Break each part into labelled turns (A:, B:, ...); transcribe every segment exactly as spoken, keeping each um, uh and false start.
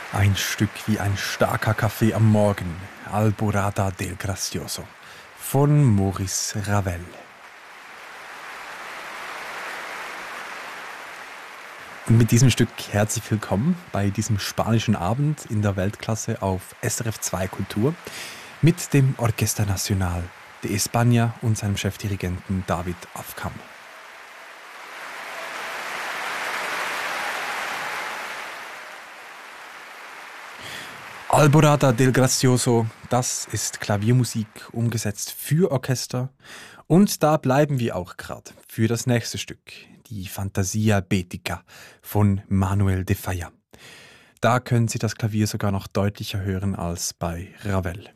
A: Ein Stück wie ein starker Kaffee am Morgen, Alborada del Gracioso von Maurice Ravel. Und mit diesem Stück herzlich willkommen bei diesem spanischen Abend in der Weltklasse auf S R F zwei Kultur mit dem Orquesta Nacional de España und seinem Chefdirigenten David Afkam. Alborada del Gracioso, das ist Klaviermusik umgesetzt für Orchester. Und da bleiben wir auch gerade für das nächste Stück, die Fantasia Bética von Manuel de Falla. Da können Sie das Klavier sogar noch deutlicher hören als bei Ravel.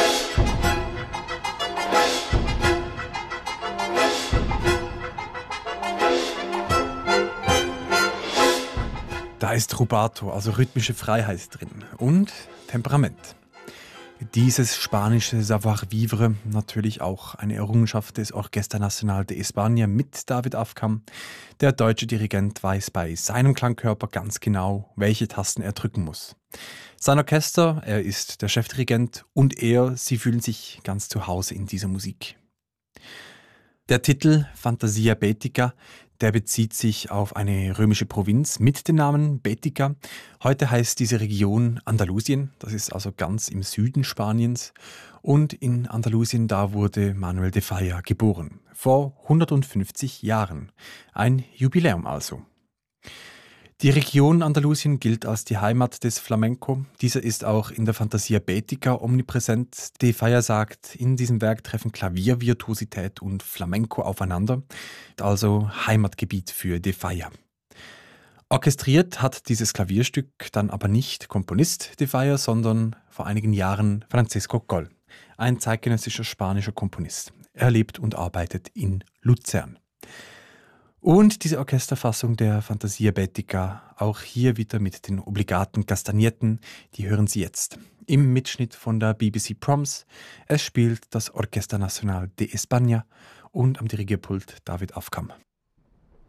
A: Da ist Rubato, also rhythmische Freiheit drin und Temperament. Dieses spanische Savoir-vivre, natürlich auch eine Errungenschaft des Orquesta Nacional de España mit David Afkam. Der deutsche Dirigent weiß bei seinem Klangkörper ganz genau, welche Tasten er drücken muss. Sein Orchester, er ist der Chefdirigent und er, sie fühlen sich ganz zu Hause in dieser Musik. Der Titel Fantasia Bética, der bezieht sich auf eine römische Provinz mit dem Namen Bética. Heute heißt diese Region Andalusien, das ist also ganz im Süden Spaniens. Und in Andalusien, da wurde Manuel de Falla geboren, vor hundertfünfzig Jahren. Ein Jubiläum also. Die Region Andalusien gilt als die Heimat des Flamenco. Dieser ist auch in der Fantasia Bética omnipräsent. De Falla sagt, in diesem Werk treffen Klaviervirtuosität und Flamenco aufeinander. Also Heimatgebiet für De Falla. Orchestriert hat dieses Klavierstück dann aber nicht Komponist De Falla, sondern vor einigen Jahren Francisco Coll, ein zeitgenössischer spanischer Komponist. Er lebt und arbeitet in Luzern. Und diese Orchesterfassung der Fantasia Bética, auch hier wieder mit den obligaten Kastagnetten, die hören Sie jetzt. Im Mitschnitt von der B B C Proms. Es spielt das Orquesta Nacional de España und am Dirigierpult David Afkam.